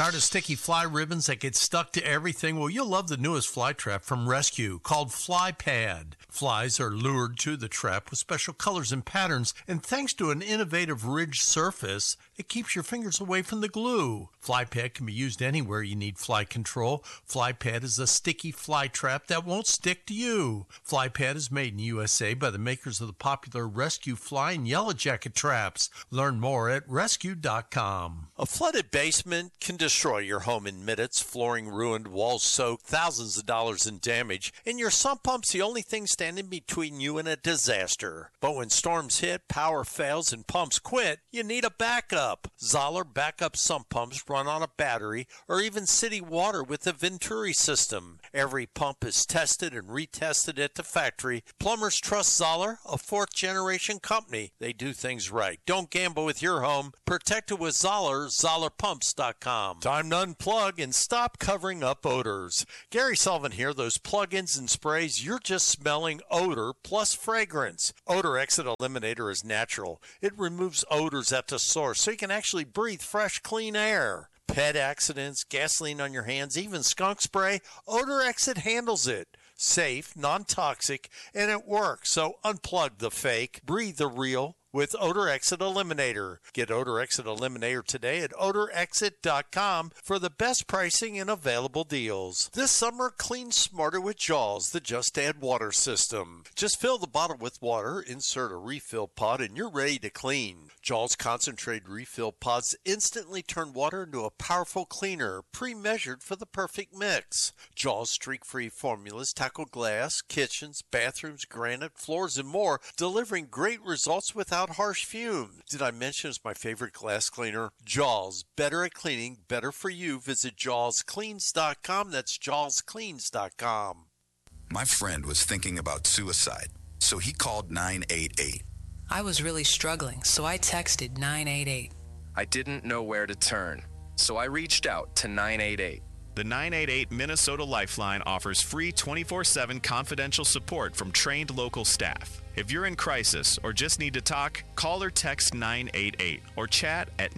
Tired of sticky fly ribbons that get stuck to everything? Well, you'll love the newest fly trap from Rescue called Fly Pad. Flies are lured to the trap with special colors and patterns, and thanks to an innovative ridged surface, it keeps your fingers away from the glue. Fly Pad can be used anywhere you need fly control. Fly Pad is a sticky fly trap that won't stick to you. Fly Pad is made in USA by the makers of the popular Rescue Fly and Yellow Jacket traps. Learn more at rescue.com. A flooded basement can destroy your home in minutes. Flooring ruined, walls soaked, thousands of dollars in damage, and your sump pump's the only thing standing between you and a disaster. But when storms hit, power fails, and pumps quit, you need a backup. Zoller backup sump pumps run on a battery or even city water with the Venturi system. Every pump is tested and retested at the factory. Plumbers trust Zoller, a fourth-generation company. They do things right. Don't gamble with your home. Protect it with Zoller, ZollerPumps.com. Time to unplug and stop covering up odors. Gary Sullivan here. Those plug-ins and sprays, you're just smelling odor plus fragrance. Odor Exit Eliminator is natural. It removes odors at the source so you can actually breathe fresh, clean air. Pet accidents, gasoline on your hands, even skunk spray, Odor Exit handles it. Safe, non-toxic, and it works. So unplug the fake, breathe the real with Odor Exit Eliminator. Get Odor Exit Eliminator today at odorexit.com for the best pricing and available deals. This summer, clean smarter with Jaws, the Just Add Water system. Just fill the bottle with water, insert a refill pod, and you're ready to clean. Jaws concentrated refill pods instantly turn water into a powerful cleaner, pre-measured for the perfect mix. Jaws streak-free formulas tackle glass, kitchens, bathrooms, granite, floors, and more, delivering great results without harsh fumes. Did I mention it's my favorite glass cleaner? Jaws, better at cleaning, better for you. Visit JawsCleans.com. That's JawsCleans.com. My friend was thinking about suicide, so he called 988. I was really struggling, so I texted 988. I didn't know where to turn, so I reached out to 988. The 988 Minnesota Lifeline offers free 24/7 confidential support from trained local staff. If you're in crisis or just need to talk, call or text 988 or chat at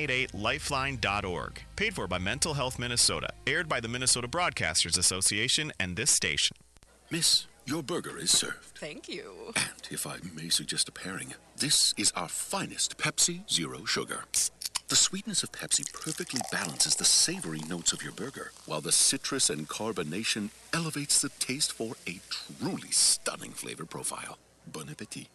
988lifeline.org. Paid for by Mental Health Minnesota. Aired by the Minnesota Broadcasters Association and this station. Miss, your burger is served. Thank you. And if I may suggest a pairing, this is our finest Pepsi Zero Sugar. The sweetness of Pepsi perfectly balances the savory notes of your burger, while the citrus and carbonation elevates the taste for a truly stunning flavor profile. Bon appetit.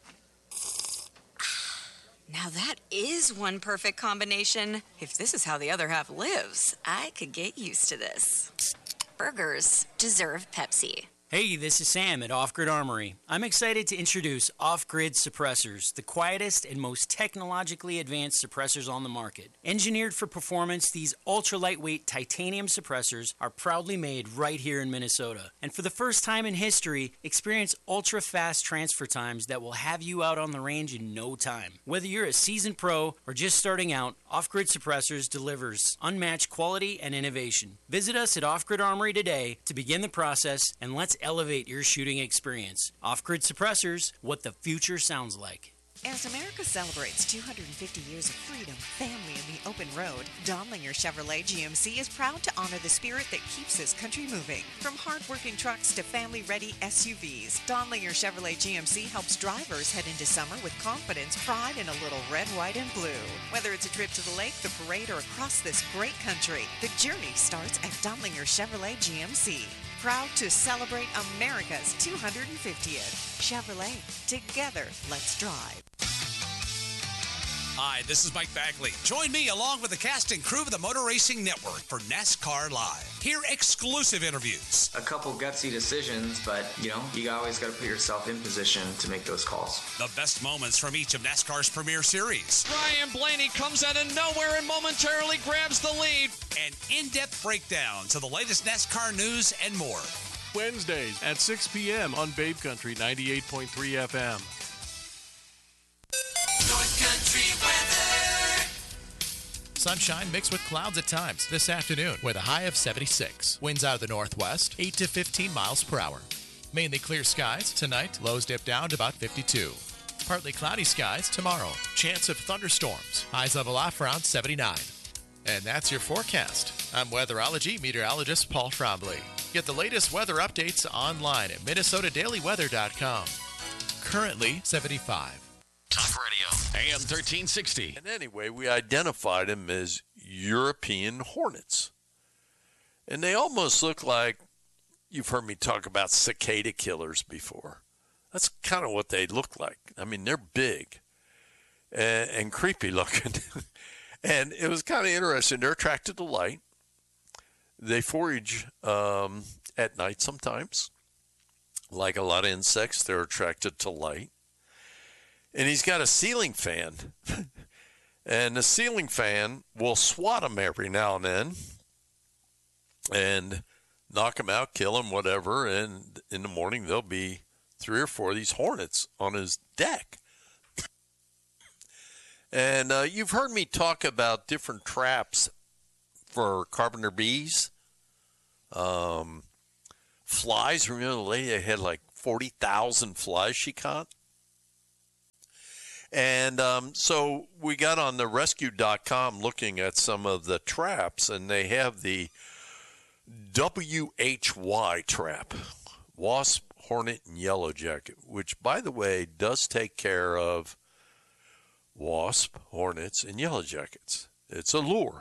Now that is one perfect combination. If this is how the other half lives, I could get used to this. Burgers deserve Pepsi. Hey, this is Sam at Off Grid Armory. I'm excited to introduce Off Grid Suppressors, the quietest and most technologically advanced suppressors on the market. Engineered for performance, these ultra-lightweight titanium suppressors are proudly made right here in Minnesota. And for the first time in history, experience ultra-fast transfer times that will have you out on the range in no time. Whether you're a seasoned pro or just starting out, Off Grid Suppressors delivers unmatched quality and innovation. Visit us at Off Grid Armory today to begin the process, and let's elevate your shooting experience. Off-Grid Suppressors, what the future sounds like. As America celebrates 250 years of freedom, family, and the open road, Donlinger Chevrolet GMC is proud to honor the spirit that keeps this country moving. From hard-working trucks to family-ready SUVs, Donlinger Chevrolet GMC helps drivers head into summer with confidence, pride, and a little red, white, and blue. Whether it's a trip to the lake, the parade, or across this great country, the journey starts at Donlinger Chevrolet GMC. Proud to celebrate America's 250th. Chevrolet. Together, let's drive. Hi, this is Mike Bagley. Join me along with the cast and crew of the Motor Racing Network for NASCAR Live. Hear exclusive interviews. A couple gutsy decisions, but, you always got to put yourself in position to make those calls. The best moments from each of NASCAR's premier series. Ryan Blaney comes out of nowhere and momentarily grabs the lead. And in-depth breakdowns of the latest NASCAR news and more. Wednesdays at 6 p.m. on Babe Country 98.3 FM. North Country weather. Sunshine mixed with clouds at times this afternoon with a high of 76. Winds out of the northwest, 8 to 15 miles per hour. Mainly clear skies tonight, lows dip down to about 52. Partly cloudy skies tomorrow. Chance of thunderstorms. Highs level off around 79. And that's your forecast. I'm Weatherology meteorologist Paul Trombley. Get the latest weather updates online at MinnesotaDailyWeather.com. Currently 75. Talk Radio, AM 1360. And anyway, we identified them as European hornets. And they almost look like, you've heard me talk about cicada killers before. That's kind of what they look like. I mean, they're big and creepy looking. And it was kind of interesting. They're attracted to light. They forage at night sometimes. Like a lot of insects, they're attracted to light. And he's got a ceiling fan. And the ceiling fan will swat him every now and then and knock him out, kill him, whatever. And in the morning, there'll be 3 or 4 of these hornets on his deck. And you've heard me talk about different traps for carpenter bees. Flies. Remember the lady that had like 40,000 flies she caught? And so we got on the rescue.com looking at some of the traps, and they have the WHY trap, wasp, hornet, and yellow jacket, which, by the way, does take care of wasp, hornets, and yellow jackets. It's a lure.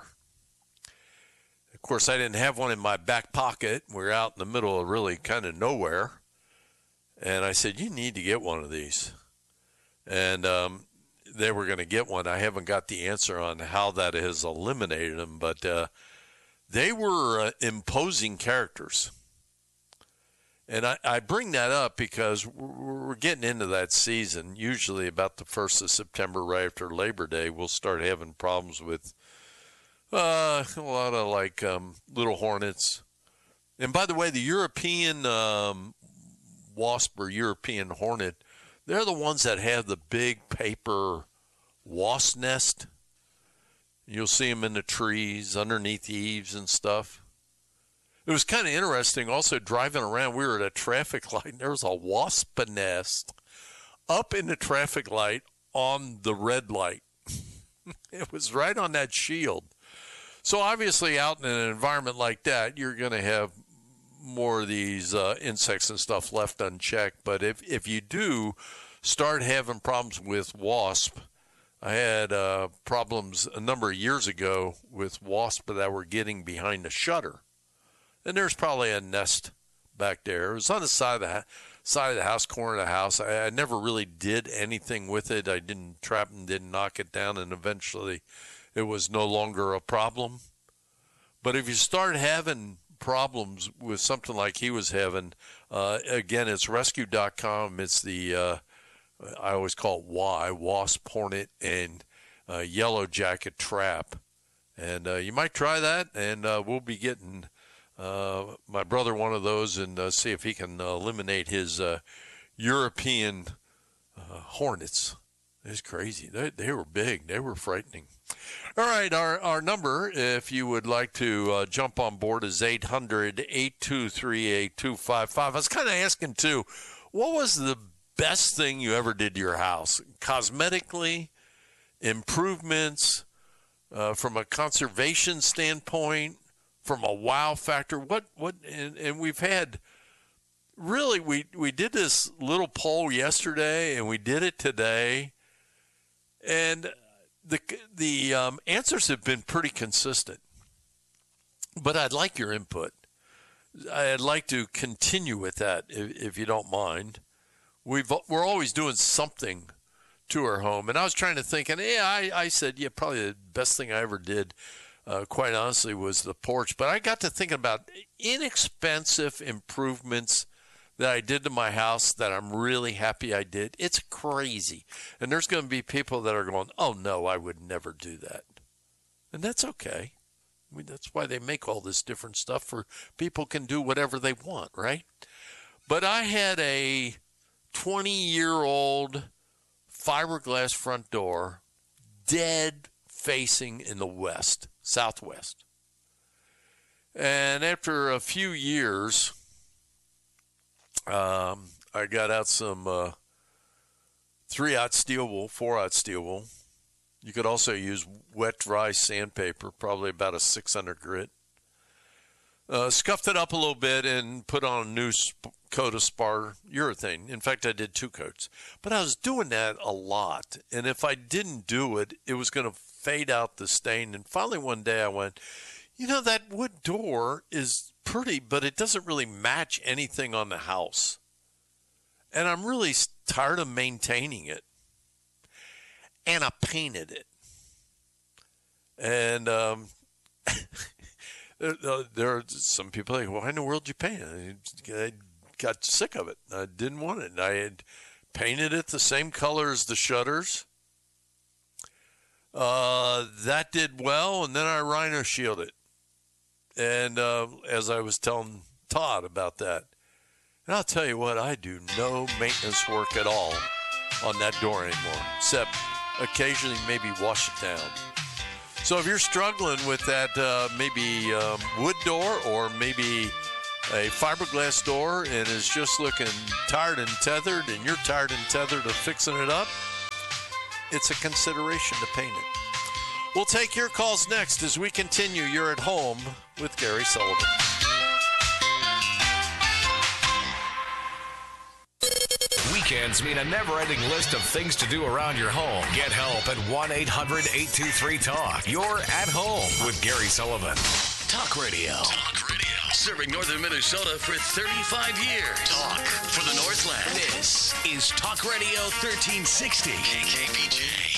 Of course, I didn't have one in my back pocket. We're out in the middle of really kind of nowhere. And I said, you need to get one of these. And they were going to get one. I haven't got the answer on how that has eliminated them, but they were imposing characters. And I bring that up because we're getting into that season. Usually about the 1st of September, right after Labor Day, we'll start having problems with a lot of like little hornets. And by the way, the European wasp or European hornet, they're the ones that have the big paper wasp nest. You'll see them in the trees, underneath the eaves and stuff. It was kind of interesting also driving around. We were at a traffic light, and there was a wasp nest up in the traffic light on the red light. It was right on that shield. So obviously out in an environment like that, you're going to have more of these insects and stuff left unchecked. But if you do start having problems with wasp, I had problems a number of years ago with wasp that were getting behind the shutter. And there's probably a nest back there. It was on the side of the house, corner of the house. I never really did anything with it. I didn't trap and didn't knock it down, and eventually it was no longer a problem. But if you start having problems with something like he was having, again, it's rescue.com. It's the, I always call it Y, wasp, hornet, and yellow jacket trap. And you might try that, and we'll be getting my brother one of those and see if he can eliminate his European hornets. It's crazy. They were big. They were frightening. All right, our number, if you would like to jump on board, is 800-823-8255. I was kind of asking, too, what was the best thing you ever did to your house? Cosmetically, improvements, from a conservation standpoint, from a wow factor, and we've had, really, we did this little poll yesterday, and we did it today, and the answers have been pretty consistent. But I'd like your input. I'd like to continue with that, if you don't mind. We're always doing something to our home, and I was trying to think, and I said, probably the best thing I ever did, quite honestly, was the porch. But I got to thinking about inexpensive improvements that I did to my house that I'm really happy I did. It's crazy. And there's going to be people that are going, oh, no, I would never do that. And that's okay. I mean, that's why they make all this different stuff, for people can do whatever they want, right? But I had a 20-year-old fiberglass front door, dead facing in the west, southwest. And after a few years, I got out some 3-aught steel wool, 4-aught steel wool, You could also use wet, dry sandpaper, probably about a 600 grit. Scuffed it up a little bit and put on a new coat of spar urethane. In fact, I did 2 coats. But I was doing that a lot. And if I didn't do it, it was going to fade out the stain. And finally one day I went, that wood door is pretty, but it doesn't really match anything on the house. And I'm really tired of maintaining it. And I painted it. And there are some people like, why in the world did you paint it? I got sick of it. I didn't want it. I had painted it the same color as the shutters. That did well, and then I rhino shielded it. And as I was telling Todd about that, and I'll tell you what, I do no maintenance work at all on that door anymore, except occasionally maybe wash it down. So if you're struggling with that maybe wood door or maybe a fiberglass door and is just looking tired and tethered and you're tired and tethered of fixing it up, it's a consideration to paint it. We'll take your calls next as we continue. You're at home with Gary Sullivan. Weekends mean a never-ending list of things to do around your home. Get help at 1-800-823-TALK. You're at home with Gary Sullivan. Talk Radio. Talk Radio. Serving northern Minnesota for 35 years. Talk for the Northland. This is Talk Radio 1360. KKPJ.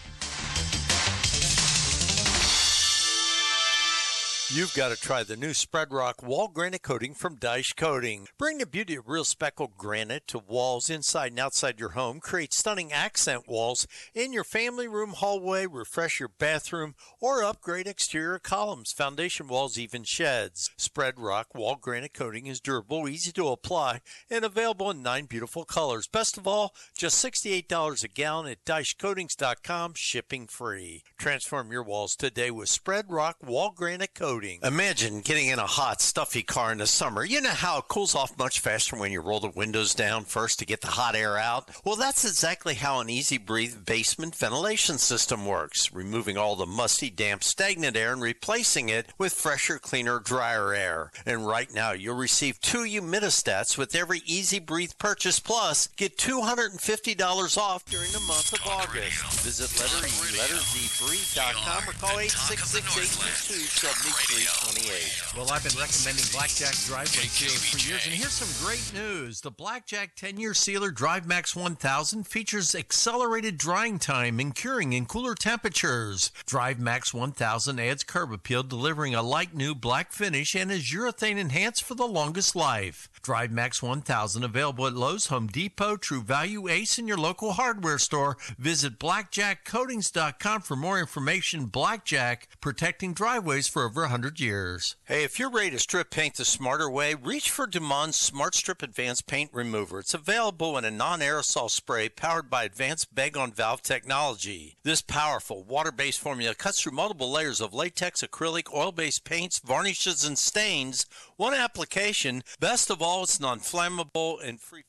You've got to try the new Spread Rock Wall Granite Coating from Dyche Coating. Bring the beauty of real speckled granite to walls inside and outside your home. Create stunning accent walls in your family room, hallway, refresh your bathroom, or upgrade exterior columns, foundation walls, even sheds. Spread Rock Wall Granite Coating is durable, easy to apply, and available in 9 beautiful colors. Best of all, just $68 a gallon at DycheCoatings.com, shipping free. Transform your walls today with Spread Rock Wall Granite Coating. Imagine getting in a hot, stuffy car in the summer. You know how it cools off much faster when you roll the windows down first to get the hot air out? Well, that's exactly how an Easy Breathe basement ventilation system works, removing all the musty, damp, stagnant air and replacing it with fresher, cleaner, drier air. And right now, you'll receive 2 humidistats with every Easy Breathe purchase, plus get $250 off during the month of August. Visit letterzbreathe.com or call 866-822-7328. Well, I've been recommending Blackjack driveway sealers for years, and here's some great news. The Blackjack 10-year sealer DriveMax 1000 features accelerated drying time and curing in cooler temperatures. DriveMax 1000 adds curb appeal, delivering a light new black finish, and is urethane enhanced for the longest life. DriveMax 1000 available at Lowe's, Home Depot, True Value, Ace, and your local hardware store. Visit BlackjackCoatings.com for more information. Blackjack, protecting driveways for over 100 years. Hey, if you're ready to strip paint the smarter way, reach for Dumond's Smart Strip Advanced Paint Remover. It's available in a non-aerosol spray powered by advanced bag-on-valve technology. This powerful water-based formula cuts through multiple layers of latex, acrylic, oil-based paints, varnishes, and stains. One application. Best of all, it's non-flammable and free.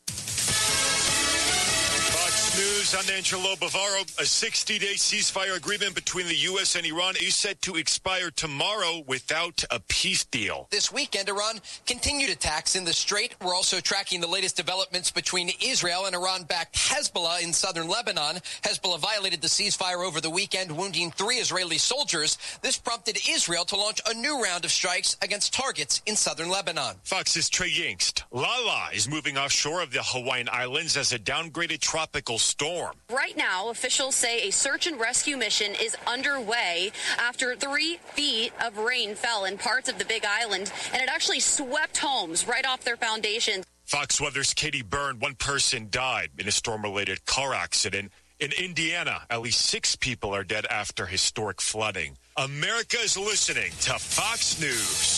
News, I'm Angelo Bavaro. A 60-day ceasefire agreement between the U.S. and Iran is set to expire tomorrow without a peace deal. This weekend, Iran continued attacks in the Strait. We're also tracking the latest developments between Israel and Iran-backed Hezbollah in southern Lebanon. Hezbollah violated the ceasefire over the weekend, wounding 3 Israeli soldiers. This prompted Israel to launch a new round of strikes against targets in southern Lebanon. Fox's Trey Yingst. Lala is moving offshore of the Hawaiian Islands as a downgraded tropical storm. Right now, officials say a search and rescue mission is underway after 3 feet of rain fell in parts of the Big Island, and it actually swept homes right off their foundations. Fox Weather's Katie Byrne. 1 person died in a storm-related car accident. In Indiana, at least 6 people are dead after historic flooding. America is listening to Fox News.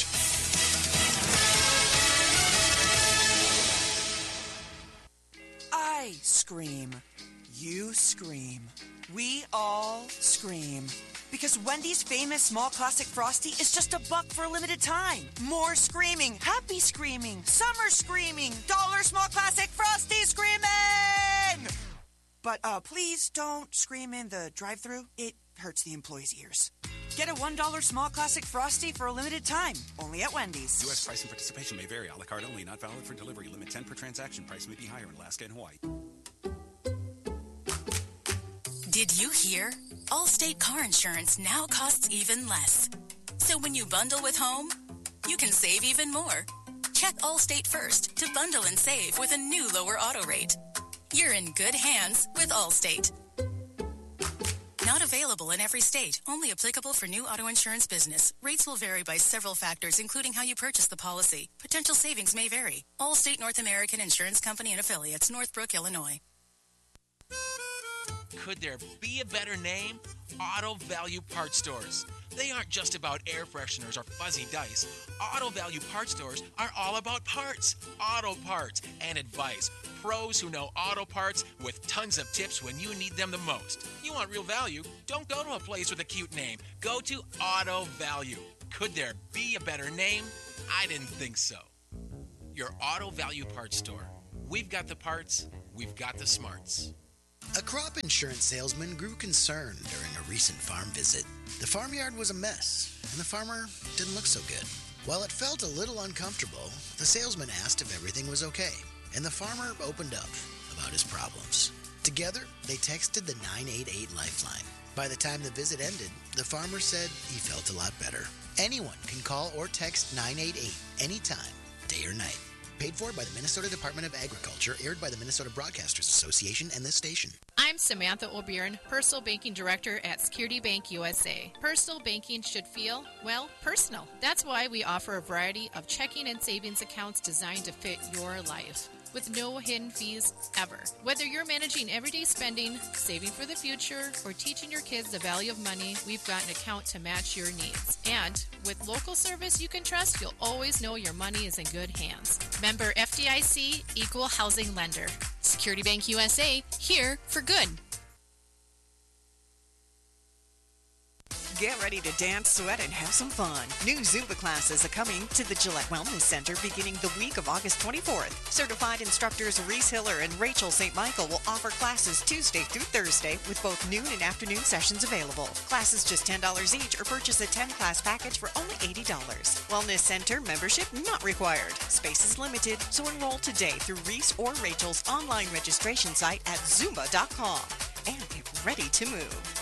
I scream. You scream. We all scream. Because Wendy's famous small classic Frosty is just $1 for a limited time. More screaming, happy screaming, summer screaming, dollar small classic Frosty screaming! But please don't scream in the drive-thru. It hurts the employees' ears. Get a $1 small classic Frosty for a limited time, only at Wendy's. U.S. price and participation may vary. A la carte only, not valid for delivery. Limit 10 per transaction. Price may be higher in Alaska and Hawaii. Did you hear? Allstate car insurance now costs even less. So when you bundle with home, you can save even more. Check Allstate first to bundle and save with a new lower auto rate. You're in good hands with Allstate. Not available in every state. Only applicable for new auto insurance business. Rates will vary by several factors, including how you purchase the policy. Potential savings may vary. Allstate North American Insurance Company and Affiliates, Northbrook, Illinois. Could there be a better name? Auto Value Parts Stores. They aren't just about air fresheners or fuzzy dice. Auto Value Parts Stores are all about parts, auto parts, and advice. Pros who know auto parts with tons of tips when you need them the most. You want real value? Don't go to a place with a cute name. Go to Auto Value. Could there be a better name? I didn't think so. Your Auto Value Parts Store. We've got the parts, we've got the smarts. A crop insurance salesman grew concerned during a recent farm visit. The farmyard was a mess, and the farmer didn't look so good. While it felt a little uncomfortable, the salesman asked if everything was okay, and the farmer opened up about his problems. Together, they texted the 988 Lifeline. By the time the visit ended, the farmer said he felt a lot better. Anyone can call or text 988 anytime, day or night. Paid for by the Minnesota Department of Agriculture, aired by the Minnesota Broadcasters Association and this station. I'm Samantha O'Byrne, Personal Banking Director at Security Bank USA. Personal banking should feel, well, personal. That's why we offer a variety of checking and savings accounts designed to fit your life, with no hidden fees ever. Whether you're managing everyday spending, saving for the future, or teaching your kids the value of money, we've got an account to match your needs. And with local service you can trust, you'll always know your money is in good hands. Member FDIC, Equal Housing Lender. Security Bank USA, here for good. Get ready to dance, sweat, and have some fun. New Zumba classes are coming to the Gillette Wellness Center beginning the week of August 24th. Certified instructors Reese Hiller and Rachel St. Michael will offer classes Tuesday through Thursday with both noon and afternoon sessions available. Classes just $10 each or purchase a 10-class package for only $80. Wellness Center membership not required. Space is limited, so enroll today through Reese or Rachel's online registration site at Zumba.com and get ready to move.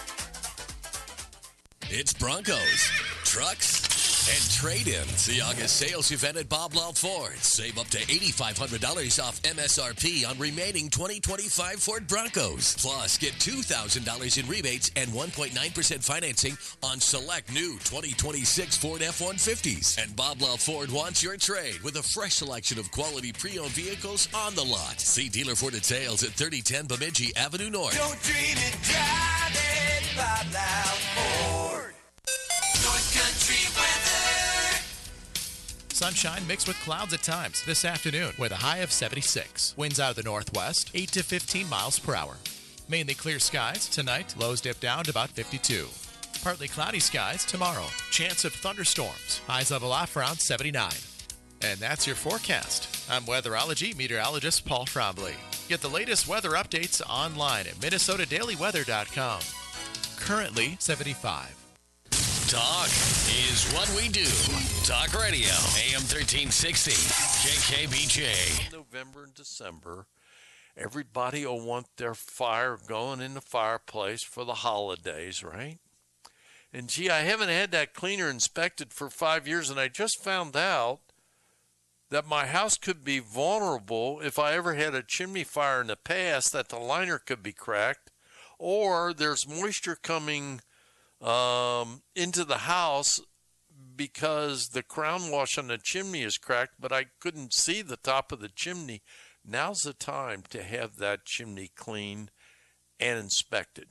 It's Broncos, trucks, and trade-ins. The August sales event at Bob Love Ford. Save up to $8,500 off MSRP on remaining 2025 Ford Broncos. Plus, get $2,000 in rebates and 1.9% financing on select new 2026 Ford F-150s. And Bob Love Ford wants your trade with a fresh selection of quality pre-owned vehicles on the lot. See dealer Ford at sales at 3010 Bemidji Avenue North. Don't dream it, drive it, Bob Love Ford. North Country weather. Sunshine mixed with clouds at times this afternoon with a high of 76. Winds out of the northwest, 8 to 15 miles per hour. Mainly clear skies tonight. Lows dip down to about 52. Partly cloudy skies tomorrow. Chance of thunderstorms. Highs level off around 79. And that's your forecast. I'm weatherology meteorologist Paul Frombley. Get the latest weather updates online at MinnesotaDailyWeather.com. Currently 75. Talk is what we do. Talk Radio, AM 1360, KKBJ. November and December, everybody will want their fire going in the fireplace for the holidays, right? And gee, I haven't had that cleaner inspected for 5 years, and I just found out that my house could be vulnerable if I ever had a chimney fire in the past, that the liner could be cracked, or there's moisture coming into the house because the crown wash on the chimney is cracked, but I couldn't see the top of the chimney. Now's the time to have that chimney cleaned and inspected.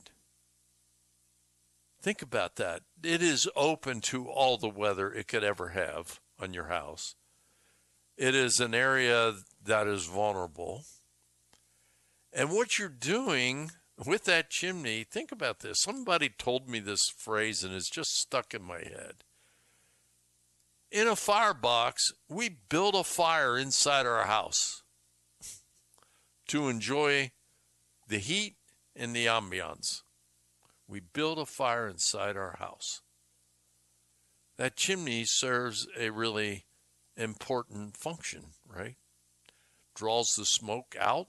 Think about that. It is open to all the weather it could ever have on your house. It is an area that is vulnerable. And what you're doing with that chimney, think about this. Somebody told me this phrase and it's just stuck in my head. In a firebox, we build a fire inside our house to enjoy the heat in the ambiance. We build a fire inside our house. That chimney serves a really important function, right? Draws the smoke out,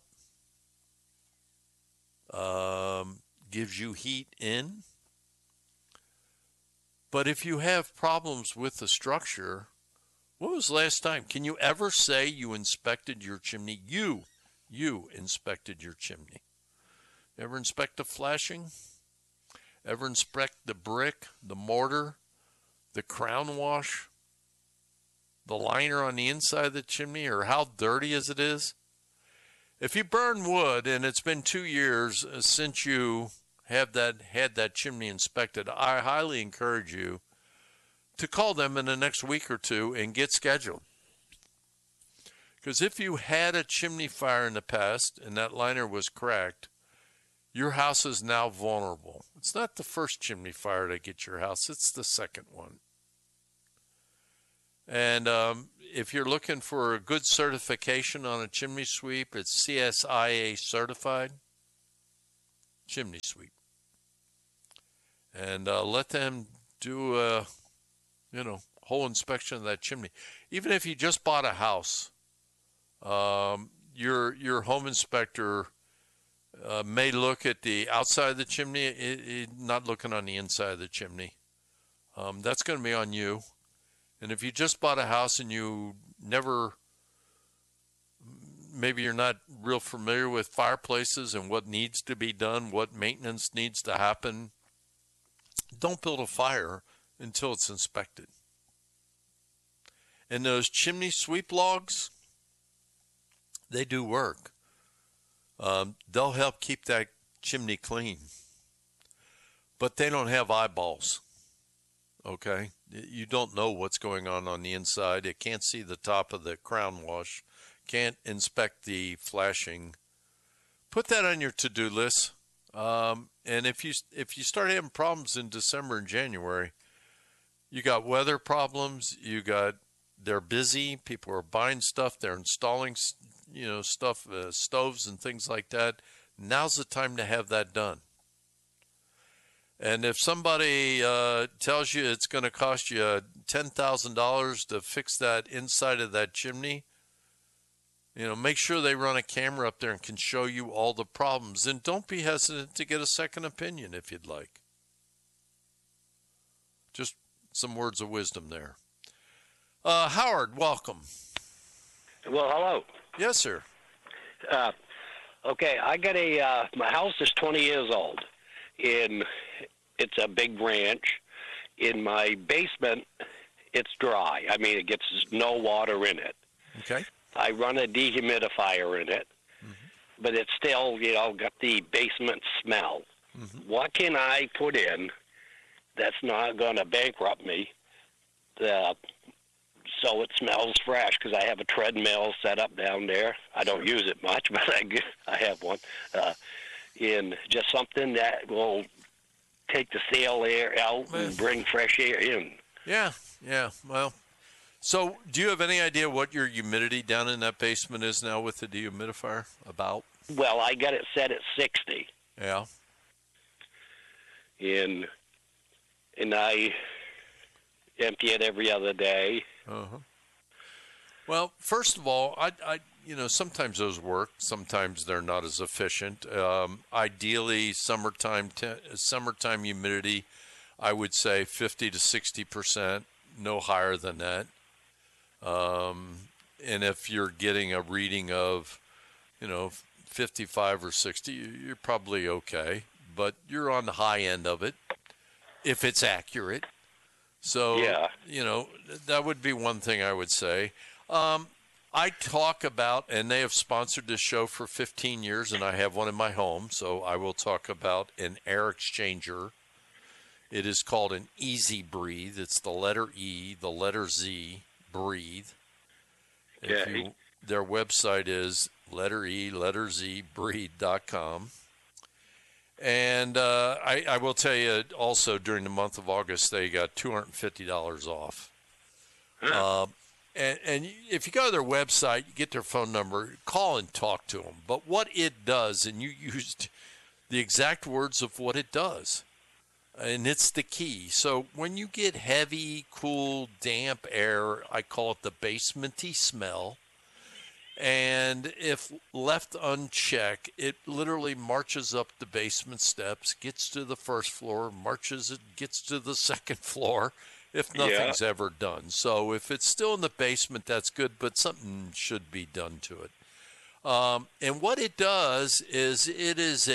gives you heat in. But if you have problems with the structure, when was the last time? Can you ever say you inspected your chimney? You inspected your chimney. Ever inspect the flashing? Ever inspect the brick, the mortar, the crown wash, the liner on the inside of the chimney, or how dirty as it is? If you burn wood and it's been 2 years since you had that chimney inspected, I highly encourage you to call them in the next week or two and get scheduled. Because if you had a chimney fire in the past and that liner was cracked, your house is now vulnerable. It's not the first chimney fire to get your house, it's the second one. And if you're looking for a good certification on a chimney sweep, it's CSIA certified chimney sweep. And let them do a whole inspection of that chimney. Even if you just bought a house, your home inspector may look at the outside of the chimney, not looking on the inside of the chimney. That's going to be on you. And if you just bought a house and maybe you're not real familiar with fireplaces and what needs to be done, what maintenance needs to happen, don't build a fire until it's inspected. And those chimney sweep logs, they do work. They'll help keep that chimney clean. But they don't have eyeballs, okay? You don't know what's going on the inside. It can't see the top of the crown wash, can't inspect the flashing. Put that on your to-do list. And if you start having problems in December and January, you got weather problems, they're busy, people are buying stuff, they're installing stuff, stoves and things like that. Now's the time to have that done. And if somebody tells you it's going to cost you $10,000 to fix that inside of that chimney, make sure they run a camera up there and can show you all the problems. And don't be hesitant to get a second opinion if you'd like. Just some words of wisdom there. Howard, welcome. Well, hello. Yes, sir. Okay, I got my house is 20 years old. It's a big ranch. In my basement, it's dry. I mean, it gets no water in it. Okay. I run a dehumidifier in it, but it's still, got the basement smell. Mm-hmm. What can I put in that's not going to bankrupt me so it smells fresh? Because I have a treadmill set up down there. I don't use it much, but I have one. In just something that will take the stale air out and bring fresh air in. Yeah. Well, so do you have any idea what your humidity down in that basement is now with the dehumidifier about? Well, I got it set at 60. Yeah. And I empty it every other day. Uh-huh. Well, first of all, I sometimes those work. Sometimes they're not as efficient. Ideally, summertime humidity, I would say 50 to 60%, no higher than that. And if you're getting a reading of, 55 or 60, you're probably okay. But you're on the high end of it if it's accurate. So, yeah. That would be one thing I would say. I talk about, and they have sponsored this show for 15 years, and I have one in my home, so I will talk about an air exchanger. It is called an Easy Breathe. It's the letter E, the letter Z, Breathe. Okay. Their website is letter E, letter Z, breathe.com. And I will tell you also during the month of August, they got $250 off. Huh. And if you go to their website, you get their phone number, call and talk to them. But what it does, and you used the exact words of what it does. And it's the key. So when you get heavy, cool, damp air, I call it the basementy smell. And if left unchecked, it literally marches up the basement steps, gets to the first floor, gets to the second floor, if nothing's ever done. So if it's still in the basement, that's good, but something should be done to it. And what it does is it is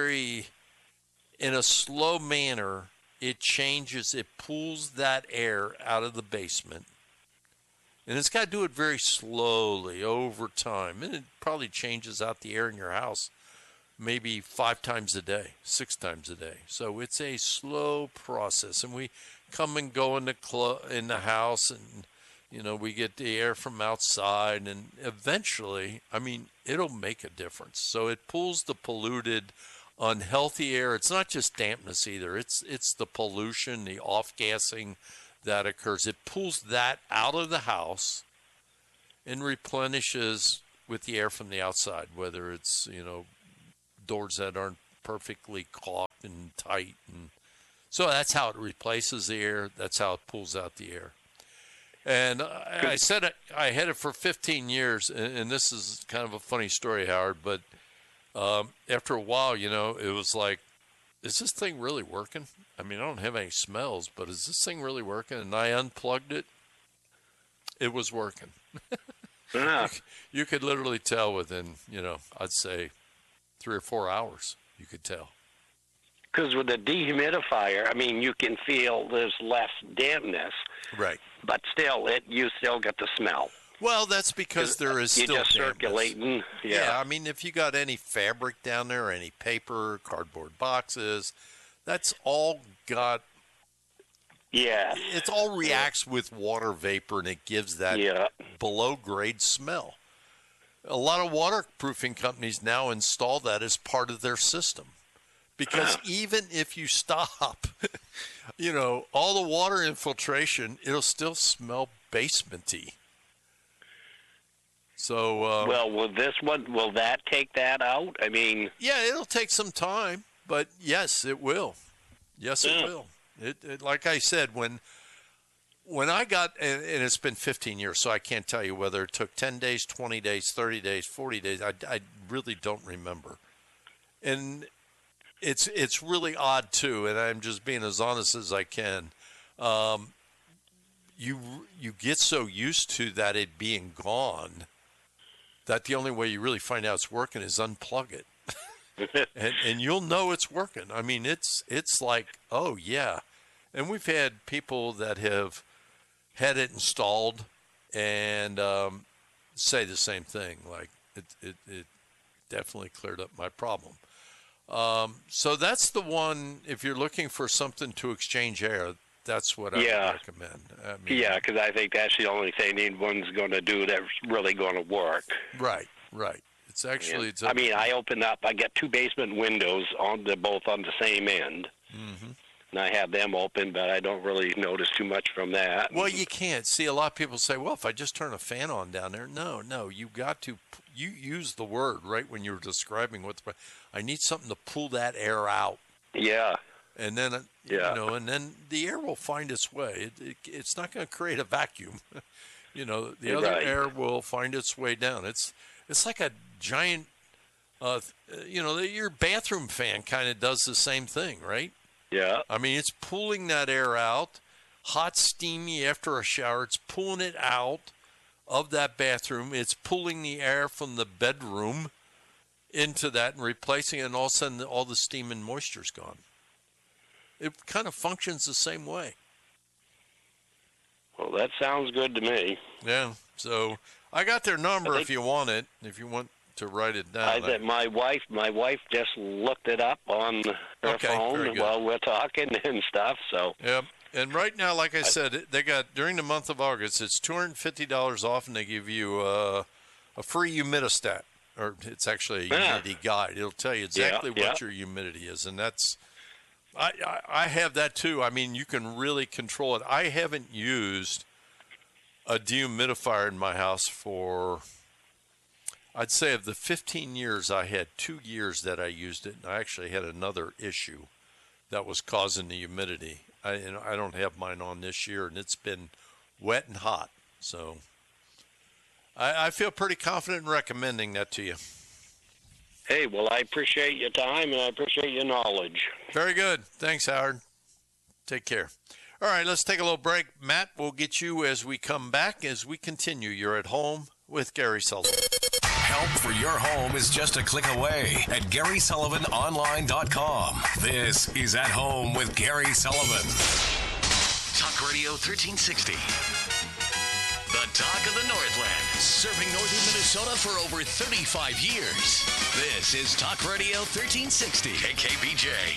in a slow manner, it pulls that air out of the basement. And it's got to do it very slowly over time. And it probably changes out the air in your house maybe 5 times a day, 6 times a day. So it's a slow process. And we come and go in the house, and, we get the air from outside. And eventually, it'll make a difference. So it pulls the polluted, unhealthy air. It's not just dampness either. It's the pollution, the off-gassing that occurs. It pulls that out of the house and replenishes with the air from the outside, whether it's, doors that aren't perfectly caulked and tight. And so that's how it replaces the air. That's how it pulls out the air. And I said I had it for 15 years, and this is kind of a funny story, Howard, but after a while, it was like, is this thing really working? I don't have any smells, but is this thing really working? And I unplugged it. It was working. Yeah. You could literally tell within, I'd say 3 or 4 hours, you could tell. Because with the dehumidifier, you can feel there's less dampness. Right. But still, you still get the smell. Well, that's because there is still just dampness. Circulating. Yeah. If you got any fabric down there, any paper, cardboard boxes, that's all got. Yeah. It all reacts with water vapor, and it gives that below grade smell. A lot of waterproofing companies now install that as part of their system. Because even if you stop, all the water infiltration, it'll still smell basementy. So, well, will that take that out? Yeah, it'll take some time, but yes, it will. Yes, it will. It like I said, when I got, and it's been 15 years, so I can't tell you whether it took 10 days, 20 days, 30 days, 40 days. I really don't remember. And it's really odd too, and I'm just being as honest as I can. You get so used to that it being gone that the only way you really find out it's working is unplug it. and you'll know it's working. It's like, oh, yeah. And we've had people that have had it installed and say the same thing. Like, it definitely cleared up my problem. So that's the one, if you're looking for something to exchange air, that's what I would recommend. Because I think that's the only thing anyone's going to do that's really going to work. Right. It's actually. I open up. I get 2 basement windows both on the same end, and I have them open, but I don't really notice too much from that. Well, you can't see. A lot of people say, "Well, if I just turn a fan on down there," no, you got to. You use the word right when you were describing I need something to pull that air out. Yeah. And then, and then the air will find its way. It's not going to create a vacuum. The other air will find its way down. It's like a giant, your bathroom fan kind of does the same thing, right? Yeah. It's pulling that air out, hot, steamy after a shower. It's pulling it out of that bathroom. It's pulling the air from the bedroom into that and replacing it, and all of a sudden all the steam and moisture's gone. It kind of functions the same way. Well, that sounds good to me. Yeah. So I got their number if you want it. If you want to write it down. My wife just looked it up on her phone while we're talking and stuff. So. Yep. And right now, like I said, they got during the month of August, it's $250 off, and they give you a free humidistat, or it's actually a humidity guide. It'll tell you exactly what your humidity is, and that's. I have that too. You can really control it. I haven't used a dehumidifier in my house for, I'd say of the 15 years, I had 2 years that I used it, and I actually had another issue that was causing the humidity. I don't have mine on this year, and it's been wet and hot. So I feel pretty confident in recommending that to you. Hey, well, I appreciate your time, and I appreciate your knowledge. Very good. Thanks, Howard. Take care. All right, let's take a little break. Matt, we'll get you as we come back, as we continue. You're at home with Gary Sullivan. Help for your home is just a click away at GarySullivanOnline.com. This is At Home with Gary Sullivan. Talk Radio 1360. The talk of the Northland. Serving northern Minnesota for over 35 years. This is Talk Radio 1360. KKBJ.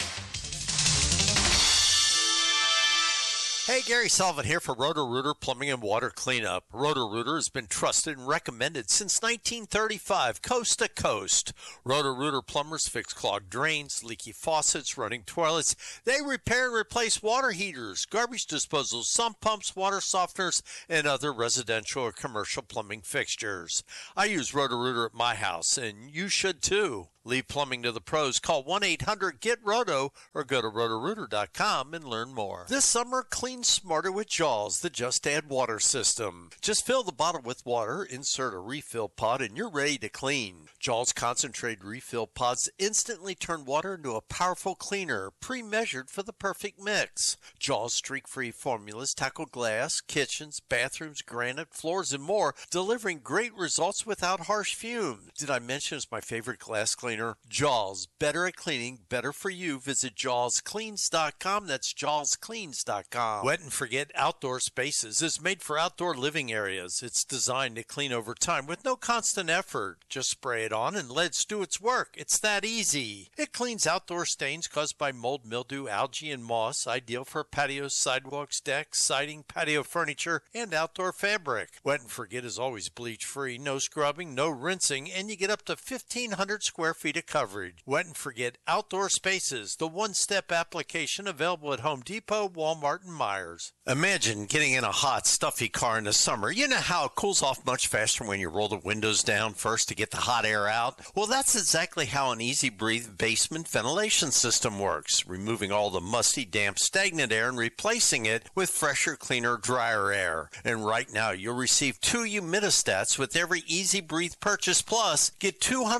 Hey, Gary Sullivan here for Roto-Rooter Plumbing and Water Cleanup. Roto-Rooter has been trusted and recommended since 1935, coast to coast. Roto-Rooter plumbers fix clogged drains, leaky faucets, running toilets. They repair and replace water heaters, garbage disposals, sump pumps, water softeners, and other residential or commercial plumbing fixtures. I use Roto-Rooter at my house, and you should too. Leave plumbing to the pros. Call 1-800-GET-ROTO or go to rotorooter.com and learn more. This summer, clean smarter with Jaws, the Just Add Water system. Just fill the bottle with water, insert a refill pod, and you're ready to clean. Jaws concentrated refill pods instantly turn water into a powerful cleaner, pre-measured for the perfect mix. Jaws streak-free formulas tackle glass, kitchens, bathrooms, granite, floors, and more, delivering great results without harsh fumes. Did I mention it's my favorite glass cleaner? Jaws, better at cleaning, better for you. Visit JawsCleans.com. That's JawsCleans.com. Wet and Forget Outdoor Spaces is made for outdoor living areas. It's designed to clean over time with no constant effort. Just spray it on and let it do its work. It's that easy. It cleans outdoor stains caused by mold, mildew, algae, and moss. Ideal for patios, sidewalks, decks, siding, patio furniture, and outdoor fabric. Wet and Forget is always bleach-free, no scrubbing, no rinsing, and you get up to 1,500 square feet of coverage. Wet and Forget Outdoor Spaces, the one-step application available at Home Depot, Walmart, and Myers. Imagine getting in a hot, stuffy car in the summer. You know how it cools off much faster when you roll the windows down first to get the hot air out? Well, that's exactly how an Easy Breathe basement ventilation system works, removing all the musty, damp, stagnant air and replacing it with fresher, cleaner, drier air. And right now, you'll receive 2 humidistats with every Easy Breathe purchase, plus get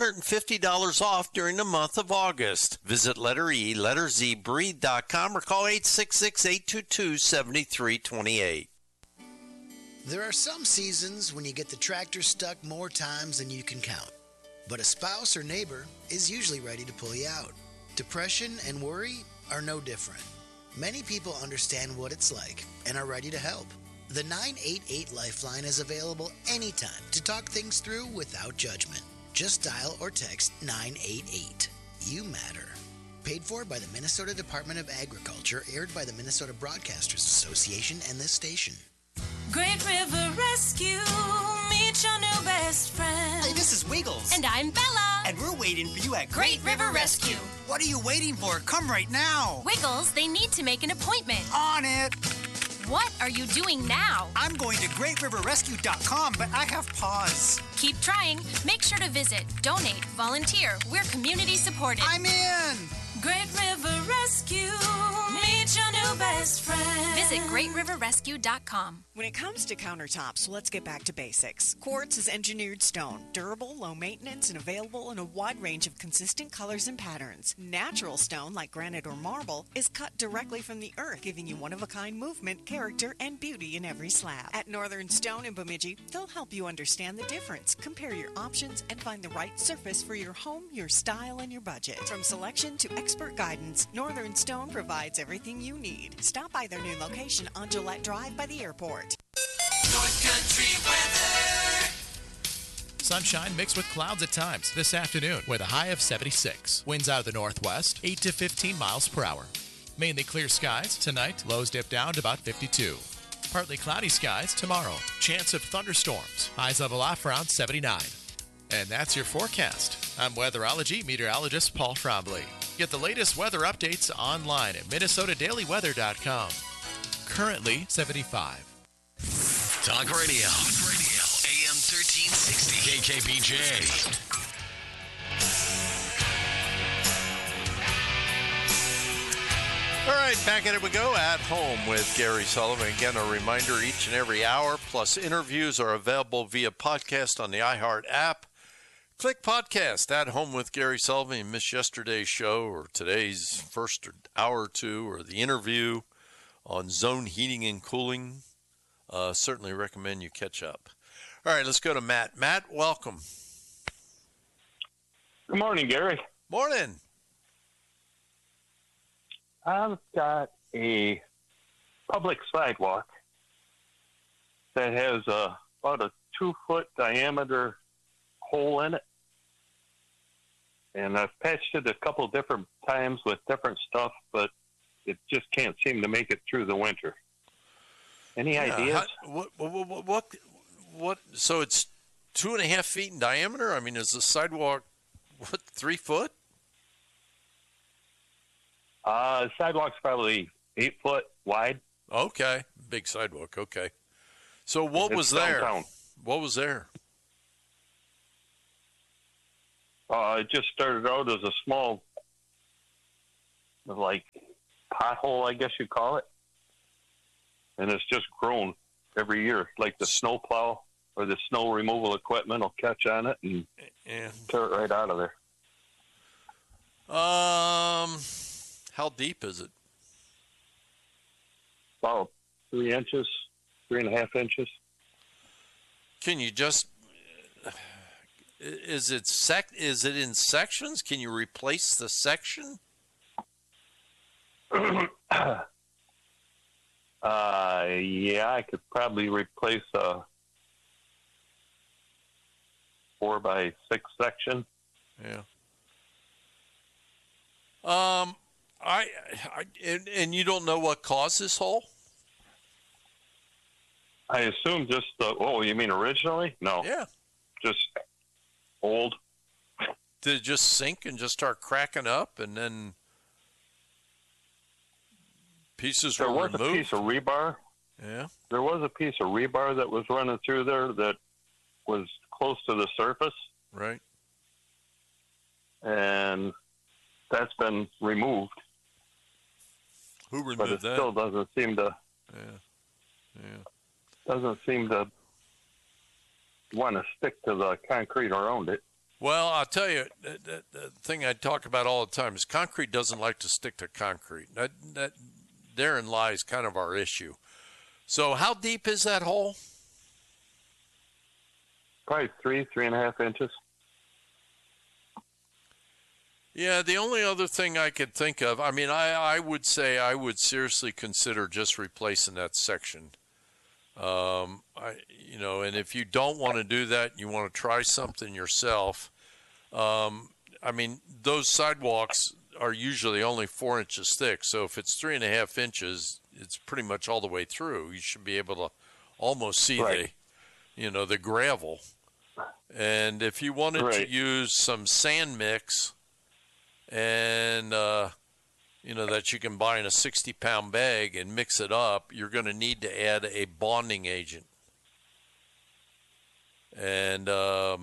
$250 off during the month of August. Visit letter E, letter Z, breathe.com or call 866-822-7328. There are some seasons when you get the tractor stuck more times than you can count. But a spouse or neighbor is usually ready to pull you out. Depression and worry are no different. Many people understand what it's like and are ready to help. The 988 Lifeline is available anytime to talk things through without judgment. Just dial or text 988. You matter. Paid for by the Minnesota Department of Agriculture, aired by the Minnesota Broadcasters Association and this station. Great River Rescue, meet your new best friend. Hey, this is Wiggles. And I'm Bella. And we're waiting for you at Great River Rescue. What are you waiting for? Come right now. Wiggles, they need to make an appointment. On it. What are you doing now? I'm going to GreatRiverRescue.com, but I have pause. Keep trying. Make sure to visit, donate, volunteer. We're community supported. I'm in. Great River Rescue, meet your new best friend. Visit GreatRiverRescue.com. When it comes to countertops, let's get back to basics. Quartz is engineered stone, durable, low maintenance, and available in a wide range of consistent colors and patterns. Natural stone, like granite or marble, is cut directly from the earth, giving you one-of-a-kind movement, character, and beauty in every slab. At Northern Stone in Bemidji, they'll help you understand the difference, compare your options, and find the right surface for your home, your style, and your budget. From selection to expert guidance, Northern Stone provides everything you need. Stop by their new location on Gillette Drive by the airport. North Country weather. Sunshine mixed with clouds at times this afternoon with a high of 76. Winds out of the northwest, 8 to 15 miles per hour. Mainly clear skies tonight, lows dip down to about 52. Partly cloudy skies tomorrow. Chance of thunderstorms. Highs level off around 79. And that's your forecast. I'm weatherology meteorologist Paul Trombley. Get the latest weather updates online at MinnesotaDailyWeather.com. Currently 75. Talk Radio. AM 1360. 1360 KKBJ. All right, back at it we go, At Home with Gary Sullivan. Again, a reminder, each and every hour, plus interviews are available via podcast on the iHeart app. Click podcast, At Home with Gary Sullivan. You missed yesterday's show or today's first hour or two or the interview on zone heating and cooling. Certainly recommend you catch up. All right, let's go to Matt. Matt, welcome. Good morning, Gary. Morning. I've got a public sidewalk that has about a 2-foot diameter hole in it. And I've patched it a couple different times with different stuff, but it just can't seem to make it through the winter. Any ideas? What? So it's 2.5 feet in diameter? I mean, is the sidewalk, 3 foot? The sidewalk's probably 8 foot wide. Okay. Big sidewalk. Okay. So what was there? What was there? It just started out as a small, like, pothole, I guess you call it. And it's just grown every year. Like the snow plow or the snow removal equipment will catch on it and tear it right out of there. How deep is it? About 3 inches, 3.5 inches. Can you just... Is it in sections? Can you replace the section? Yeah, I could probably replace a 4x6 section. Yeah. And you don't know what caused this hole? I assume just you mean originally? No. Yeah. Just old. Did it just sink and just start cracking up and then pieces were removed? There was a piece of rebar. Yeah. There was a piece of rebar that was running through there that was close to the surface. Right. And that's been removed. Who removed that? But it still doesn't seem to. Yeah. Doesn't seem to want to stick to the concrete around it. Well, I'll tell you, the thing I talk about all the time is concrete doesn't like to stick to concrete. That therein lies kind of our issue. So how deep is that hole? Probably 3.5 inches. Yeah, the only other thing I could think of, I mean, I would say I would seriously consider just replacing that section. And if you don't want to do that, you want to try something yourself. I mean, those sidewalks are usually only 4 inches thick. So if it's 3.5 inches, it's pretty much all the way through. You should be able to almost see the gravel. And if you wanted to use some sand mix and, that you can buy in a 60-pound bag and mix it up, you're going to need to add a bonding agent. And, at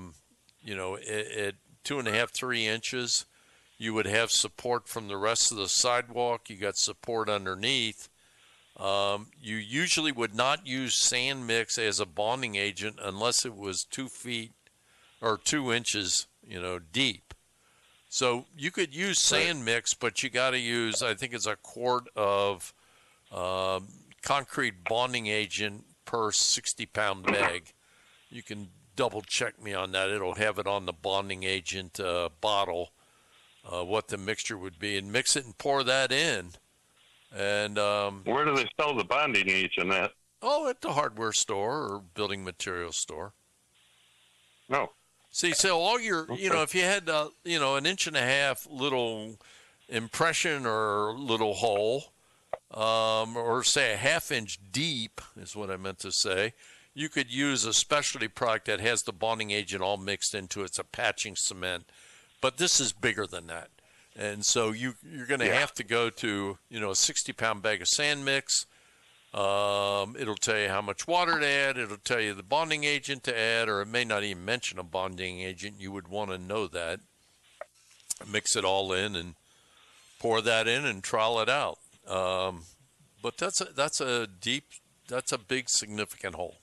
2.5, 3 inches, you would have support from the rest of the sidewalk. You got support underneath. You usually would not use sand mix as a bonding agent unless it was 2 feet or 2 inches, deep. So you could use sand mix, but you got to use, I think it's a quart of concrete bonding agent per 60-pound bag. You can double check me on that. It'll have it on the bonding agent bottle, what the mixture would be, and mix it and pour that in. And where do they sell the bonding agent at? Oh, at the hardware store or building materials store. No. See, so all your, if you had, an 1.5 little impression or little hole, or say a 1/2 inch deep is what I meant to say, you could use a specialty product that has the bonding agent all mixed into it. It's a patching cement. But this is bigger than that. And so you're going to have to go to, a 60-pound bag of sand mix, It'll tell you how much water to add. It'll tell you the bonding agent to add, or it may not even mention a bonding agent. You would want to know that. Mix it all in and pour that in and trial it out. But that's a big, significant hole.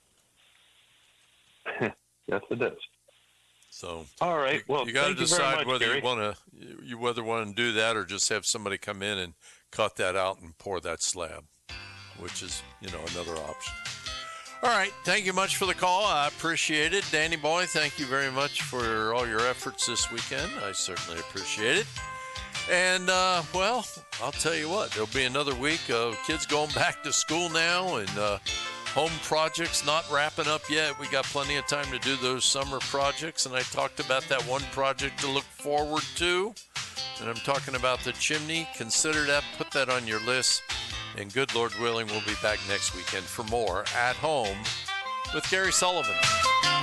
Yes, it is. So, all right. Well, you got to decide whether Gary. you want to do that or just have somebody come in and cut that out and pour that slab, which is another option. All right. Thank you much for the call. I appreciate it. Danny boy, thank you very much for all your efforts this weekend. I certainly appreciate it. And, well, I'll tell you what, there'll be another week of kids going back to school now and home projects not wrapping up yet. We got plenty of time to do those summer projects. And I talked about that one project to look forward to. And I'm talking about the chimney. Consider that. Put that on your list. And good Lord willing, we'll be back next weekend for more At Home with Gary Sullivan.